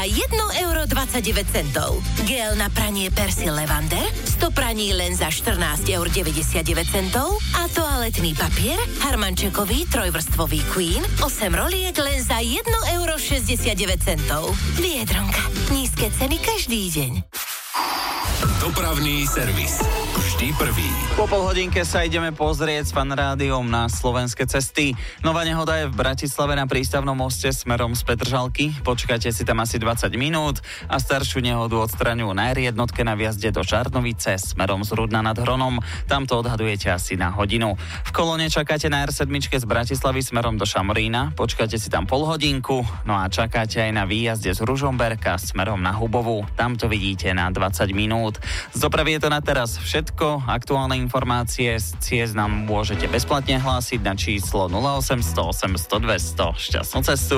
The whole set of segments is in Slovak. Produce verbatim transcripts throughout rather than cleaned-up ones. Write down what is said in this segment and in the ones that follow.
za jedno euro dvadsaťdeväť centov. Gel na pranie Persil Levander, sto praní len za štrnásť eur deväťdesiatdeväť centov a toaletný papier Harmančekový trojvrstvový Queen, osem roliek len za jedno euro šesťdesiatdeväť centov. Biedronka. Nízke ceny každý deň. Dopravný servis. Vždy prvý. Po pol hodinke sa ideme pozrieť s Fan Rádiom na slovenské cesty. Nová nehoda je v Bratislave na prístavnom moste smerom z Petržalky. Počkajte si tam asi dvadsať minút a staršiu nehodu odstraňujú na er jednotke na viazde do Žarnovice smerom z Rudna nad Hronom. Tam to odhadujete asi na hodinu. V kolóne čakáte na er sedem z Bratislavy smerom do Šamorína. Počkajte si tam pol hodinku. No a čakáte aj na výjazde z Ružomberka smerom na Hubovu. Tam to vidíte na dvadsať minút. Z dopravy je to na teraz všetko. Aktuálne informácie z ciest nám môžete bezplatne hlásiť na číslo nula osemsto osemsto dvesto. Šťastnú cestu.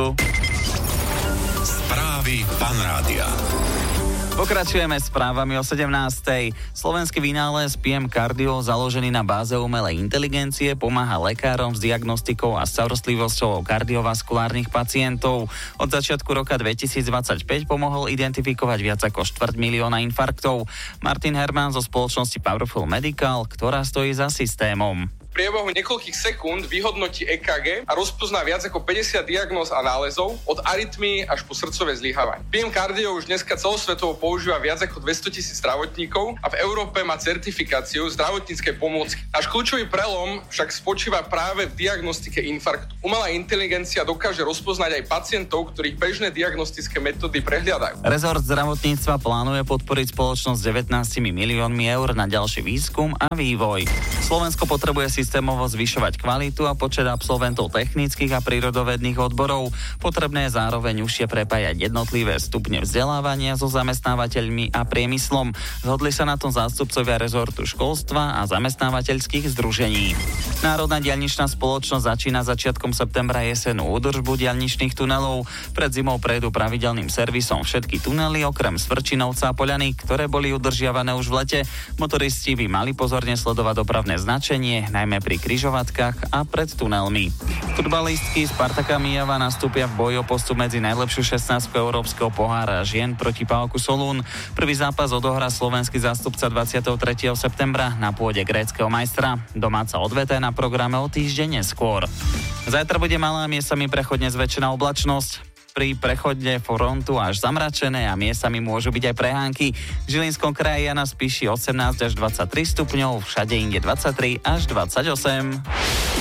Správy Fan Rádia. Pokračujeme správami o sedemnástej. Slovenský vynález pé em Cardio, založený na báze umelej inteligencie, pomáha lekárom s diagnostikou a starostlivosťou o kardiovaskulárnych pacientov. Od začiatku roka dvetisícdvadsaťpäť pomohol identifikovať viac ako štvrť milióna infarktov. Martin Herman zo spoločnosti Powerful Medical, ktorá stojí za systémom. V priebehu niekoľkých sekúnd vyhodnotí é ká gé a rozpozná viac ako päťdesiat diagnóz a nálezov od arytmii až po srdcové zlyhávanie. pé em Cardio už dneska celosvetovo používa viac ako dvestotisíc zdravotníkov a v Európe má certifikáciu zdravotníckej pomôcky. Náš kľúčový prelom však spočíva práve v diagnostike infarktu. Umelá inteligencia dokáže rozpoznať aj pacientov, ktorých bežné diagnostické metódy prehliadajú. Rezort zdravotníctva plánuje podporiť spoločnosť devätnástimi miliónmi eur na ďalší výskum a vývoj. Slovensko potrebuje si systémovo zvyšovať kvalitu a počet absolventov technických a prírodovedných odborov. Potrebné je zároveň užšie prepájať jednotlivé stupne vzdelávania so zamestnávateľmi a priemyslom. Zhodli sa na tom zástupcovia rezortu školstva a zamestnávateľských združení. Národná diaľničná spoločnosť začína začiatkom septembra jesenú údržbu diaľničných tunelov. Pred zimou prejdú pravidelným servisom všetky tunely okrem Svrčinovca a Poľany, ktoré boli udržiavané už v lete. Motoristi by mali pozorne sledovať dopravné značenie, najmä pri križovatkách a pred tunelmi. Futbalistky Spartaka Mijava nastúpia v boji o postup medzi najlepšiu šestnástku Európskeho pohára žien proti PAOKu Solún. Prvý zápas odohrá slovenský zástupca dvadsiateho tretieho septembra na pôde gréckeho majstra. Domáca odveta na programe o týždeň neskôr. Zajtra bude malá miestami prechodne zväčšená oblačnosť. Pri prechode frontu až zamračené a miestami môžu byť aj prehánky. V Žilinskom kraji a na Spiši osemnásť až dvadsaťtri stupňov, všade inde dvadsaťtri až dvadsaťosem.